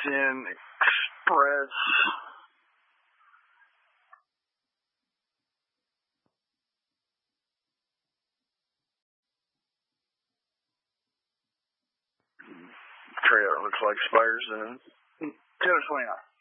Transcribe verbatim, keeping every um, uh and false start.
American Express. Trailer looks like Spire Zone. two twenty-nine.